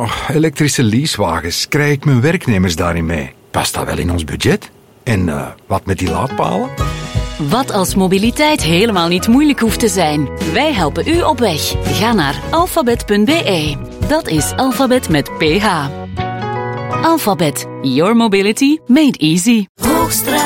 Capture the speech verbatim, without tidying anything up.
Oh, elektrische leasewagens. Krijg ik mijn werknemers daarin mee? Past dat wel in ons budget? En uh, wat met die laadpalen? Wat als mobiliteit helemaal niet moeilijk hoeft te zijn? Wij helpen u op weg. Ga naar alfabet punt b e. Dat is alfabet met P H. Alphabet. Your mobility made easy.